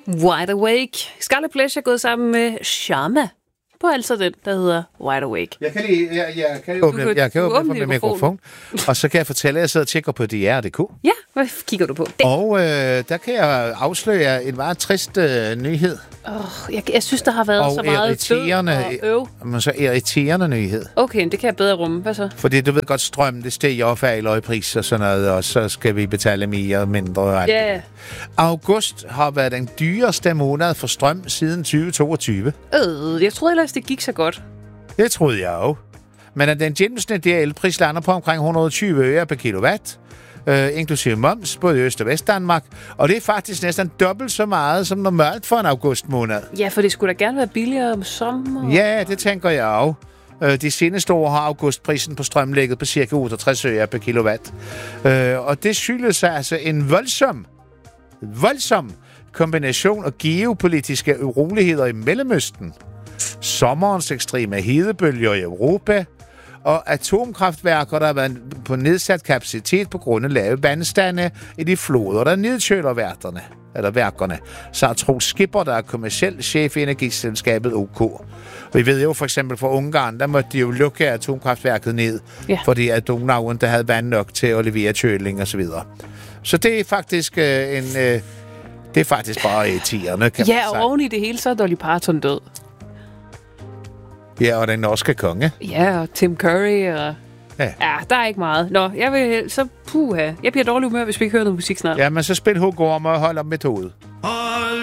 Wide Awake. Scarlet Pleasure er gået sammen med Sharma på altså den, der hedder Wide Awake. Jeg kan åbne for min mikrofon, og så kan jeg fortælle, at jeg sidder og tjekker på DR.dk. Ja, hvad kigger du på? Og der kan jeg afsløre en meget trist nyhed. Jeg synes, der har været så meget død og men så irriterende nyhed. Okay, det kan jeg bedre rumme. Hvad så? Fordi du ved godt, strøm, det stiger og falder i pris og sådan noget, og så skal vi betale mere og mindre og alt. Ja. August har været den dyreste måned for strøm siden 2022. Jeg troede ellers, det gik så godt. Det troede jeg jo. Men at den gennemsnitlige elpris lander på omkring 120 øre per kilowatt, inklusive moms, både i Øst- og Vestdanmark. Og det er faktisk næsten dobbelt så meget som normalt for en august måned. Ja, for det skulle da gerne være billigere om sommer. Ja, det tænker jeg jo. De seneste år har augustprisen på strøm ligget på ca. 68 øre per kilowatt. Og det skyldes altså en voldsom kombination af geopolitiske uroligheder i Mellemøsten, sommerens ekstreme hedebølger i Europa og atomkraftværker, der har været på nedsat kapacitet på grund af lave vandstande i de floder, der nedkøler værkerne. Så Troels Skipper, der er kommerciel chef i energiselskabet OK. Vi ved jo for eksempel fra Ungarn, der måtte de jo lukke atomkraftværket ned, fordi at Donau der havde vand nok til at levere køling og så videre. Så det er faktisk det er faktisk bare irriterende, kan man sige. Ja, og oven i det hele, så er Dolly Parton død. Ja, og den norske konge. Ja, og Tim Curry, og... Ja, der er ikke meget. Nå, jeg vil så... Jeg bliver dårlig humør, hvis vi ikke hører noget musik snart. Ja, men så spil Hugo om og hold op med toget.